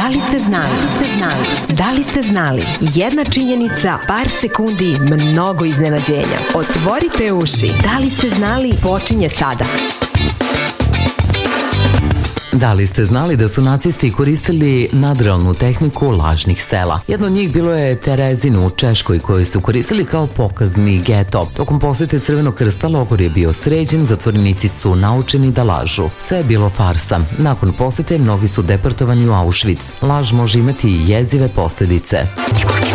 Da li ste znali? Da li ste znali? Jedna činjenica, par sekundi, mnogo iznenađenja. Otvorite uši. Da li ste znali? Počinje sada. Da li ste znali da su nacisti koristili nadrealnu tehniku lažnih sela? Jedno od njih bilo je Terezin u Češkoj, koje su koristili kao pokazni geto. Tokom posete Crvenog krsta logor je bio sređen, zatvorenici su naučeni da lažu. Sve je bilo farsa. Nakon posete mnogi su deportovani u Auschwitz. Laž može imati i jezive posljedice.